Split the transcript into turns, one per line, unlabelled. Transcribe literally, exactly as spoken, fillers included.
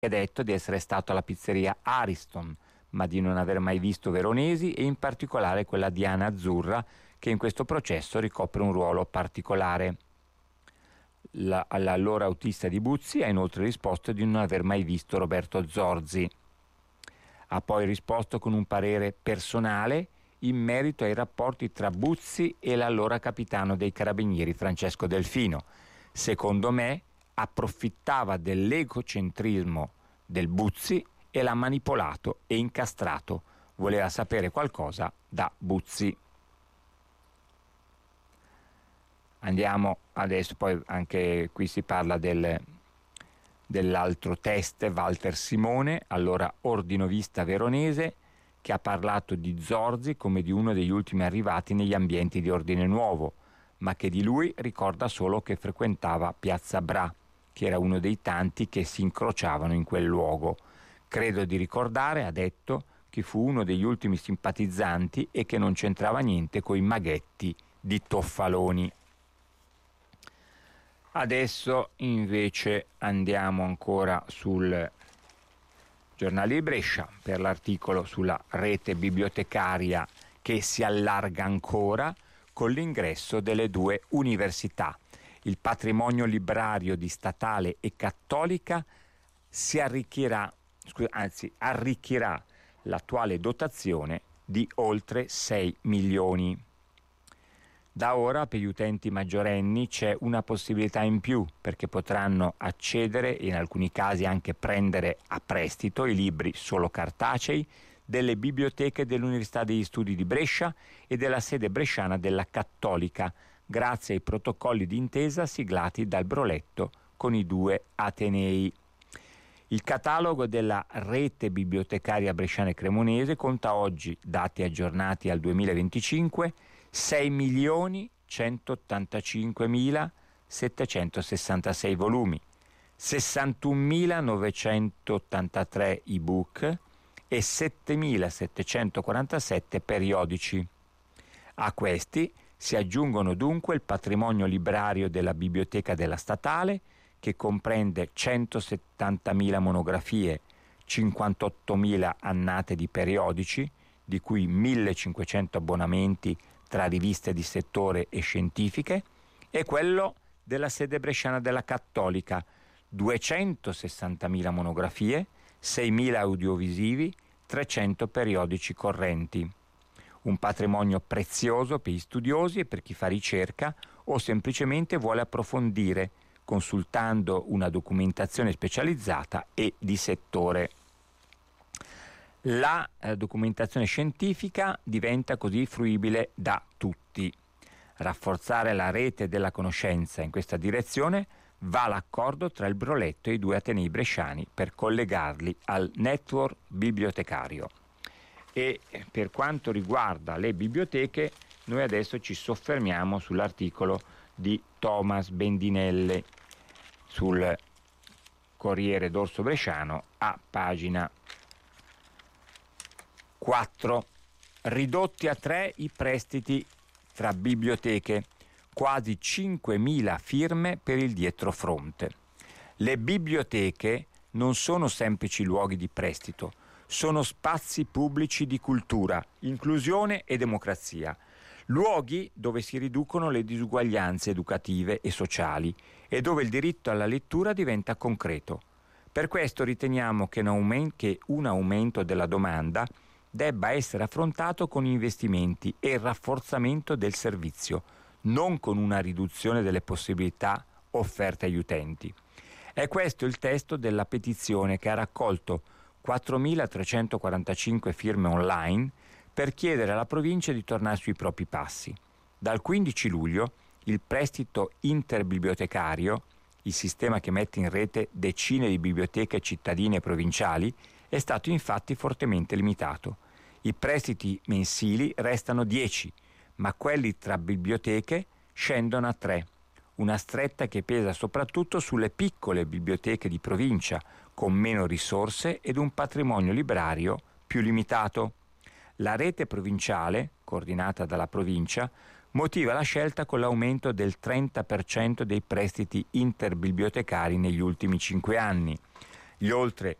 è detto di essere stato alla pizzeria Ariston, ma di non aver mai visto Veronesi e in particolare quella Diana Azzurra, che in questo processo ricopre un ruolo particolare. La, all'allora autista di Buzzi ha inoltre risposto di non aver mai visto Roberto Zorzi. Ha poi risposto con un parere personale in merito ai rapporti tra Buzzi e l'allora capitano dei Carabinieri Francesco Delfino. Secondo me approfittava dell'egocentrismo del Buzzi e l'ha manipolato e incastrato. Voleva sapere qualcosa da Buzzi. Andiamo adesso, poi anche qui si parla del, dell'altro teste, Walter Simone, allora ordinovista veronese, che ha parlato di Zorzi come di uno degli ultimi arrivati negli ambienti di Ordine Nuovo, ma che di lui ricorda solo che frequentava Piazza Bra, che era uno dei tanti che si incrociavano in quel luogo. Credo di ricordare, ha detto, che fu uno degli ultimi simpatizzanti e che non c'entrava niente coi maghetti di Toffaloni. Adesso invece andiamo ancora sul Giornale di Brescia per l'articolo sulla rete bibliotecaria che si allarga ancora con l'ingresso delle due università. Il patrimonio librario di statale e cattolica si arricchirà, scusa, anzi arricchirà l'attuale dotazione di oltre sei milioni. Da ora per gli utenti maggiorenni c'è una possibilità in più, perché potranno accedere e in alcuni casi anche prendere a prestito i libri solo cartacei delle biblioteche dell'Università degli Studi di Brescia e della sede bresciana della Cattolica, grazie ai protocolli d'intesa siglati dal Broletto con i due atenei. Il catalogo della rete bibliotecaria bresciana e cremonese conta oggi, dati aggiornati al duemilaventicinque, sei milioni centottantacinquemilasettecentosessantasei volumi, sessantunomilanovecentottantatré ebook e settemilasettecentoquarantasette periodici. A questi si aggiungono dunque il patrimonio librario della Biblioteca della Statale, che comprende centosettantamila monografie, cinquantottomila annate di periodici, di cui millecinquecento abbonamenti tra riviste di settore e scientifiche, e quello della sede bresciana della Cattolica, duecentosessantamila monografie, seimila audiovisivi, trecento periodici correnti. Un patrimonio prezioso per gli studiosi e per chi fa ricerca o semplicemente vuole approfondire, consultando una documentazione specializzata e di settore. La eh, documentazione scientifica diventa così fruibile da tutti. Rafforzare la rete della conoscenza in questa direzione va l'accordo tra il Broletto e i due atenei bresciani per collegarli al network bibliotecario. E per quanto riguarda le biblioteche, noi adesso ci soffermiamo sull'articolo di Thomas Bendinelle sul Corriere d'Orso Bresciano a pagina quattro. Ridotti a tre i prestiti tra biblioteche, quasi cinquemila firme per il dietrofront. Le biblioteche non sono semplici luoghi di prestito, sono spazi pubblici di cultura, inclusione e democrazia, luoghi dove si riducono le disuguaglianze educative e sociali e dove il diritto alla lettura diventa concreto. Per questo riteniamo che un aumento, che un aumento della domanda debba essere affrontato con investimenti e il rafforzamento del servizio, non con una riduzione delle possibilità offerte agli utenti. È questo il testo della petizione che ha raccolto quattromilatrecentoquarantacinque firme online per chiedere alla provincia di tornare sui propri passi. Dal quindici luglio il prestito interbibliotecario, il sistema che mette in rete decine di biblioteche cittadine e provinciali, è stato infatti fortemente limitato. I prestiti mensili restano dieci, ma quelli tra biblioteche scendono a tre. Una stretta che pesa soprattutto sulle piccole biblioteche di provincia, con meno risorse ed un patrimonio librario più limitato. La rete provinciale, coordinata dalla provincia, motiva la scelta con l'aumento del trenta per cento dei prestiti interbibliotecari negli ultimi cinque anni. gli oltre